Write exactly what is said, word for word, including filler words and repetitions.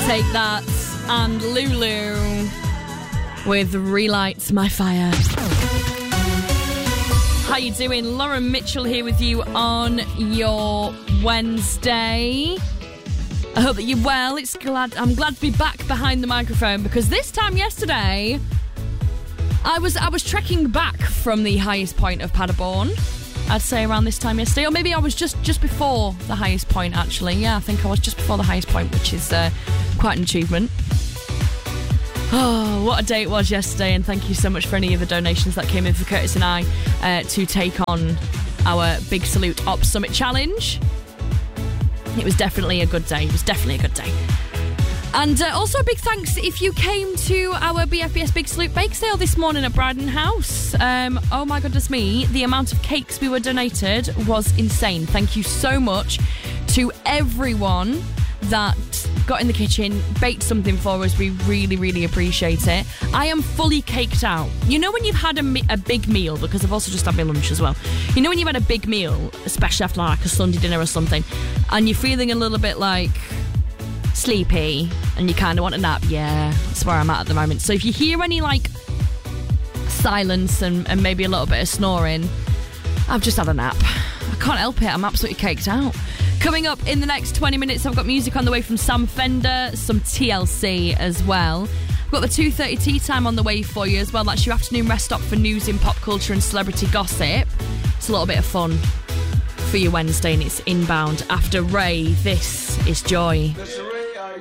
Take That and Lulu with Relight My Fire. How you doing? Lauren Mitchell here with you on your Wednesday. I hope that you're well. It's glad I'm glad to be back behind the microphone, because this time yesterday I was I was trekking back from the highest point of Paderborn. I'd say around this time yesterday, or maybe I was just, just before the highest point, actually. Yeah, I think I was just before the highest point, which is uh, quite an achievement. Oh, what a day it was yesterday, and thank you so much for any of the donations that came in for Curtis and I uh, to take on our Big Salute Ops Summit Challenge. It was definitely a good day. It was definitely a good day. And uh, also a big thanks if you came to our B F B S Big Salute Bake Sale this morning at Bryden House. Um, oh my goodness me, the amount of cakes we were donated was insane. Thank you so much to everyone that got in the kitchen, baked something for us. We really, really appreciate it. I am fully caked out. You know when you've had a, mi- a big meal, because I've also just had my lunch as well. You know when you've had a big meal, especially after like a Sunday dinner or something, and you're feeling a little bit like sleepy and you kind of want a nap? Yeah, that's where I'm at at the moment. So if you hear any like silence and, and maybe a little bit of snoring, I've just had a nap. I can't help it. I'm absolutely caked out. Coming up in the next twenty minutes, I've got music on the way from Sam Fender, some T L C as well. I've got the two thirty tea time on the way for you as well. That's your afternoon rest stop for news in pop culture and celebrity gossip. It's a little bit of fun for your Wednesday, and it's inbound after Ray. This is Joy.